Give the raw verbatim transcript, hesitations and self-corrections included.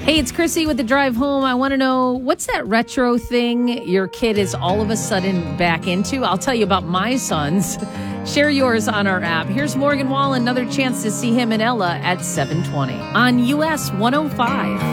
Hey, it's Chrissy with the drive home. I want to know, what's that retro thing your kid is all of a sudden back into? I'll tell you about my son's. Share yours on our app. Here's Morgan Wallen, another chance to see him and Ella at seven twenty on U S one oh five.